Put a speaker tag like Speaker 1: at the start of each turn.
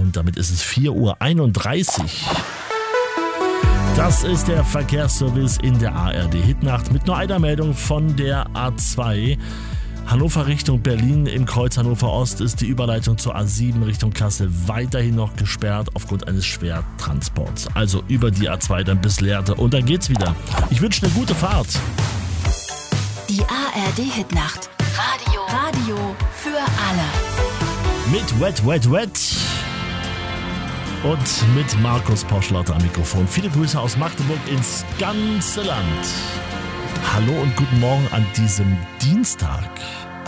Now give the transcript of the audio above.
Speaker 1: und damit ist es 4:31 Uhr. Das ist der Verkehrsservice in der ARD Hitnacht mit nur einer Meldung von der A2. Hannover Richtung Berlin im Kreuz Hannover Ost ist die Überleitung zur A7 Richtung Kassel weiterhin noch gesperrt aufgrund eines Schwertransports. Also über die A2 dann bis Lehrte und dann geht's wieder. Ich wünsche eine gute Fahrt.
Speaker 2: Die ARD Hitnacht. Radio für alle.
Speaker 1: Mit Wet und mit Markus Poschlotter am Mikrofon. Viele Grüße aus Magdeburg ins ganze Land. Hallo und guten Morgen an diesem Dienstag.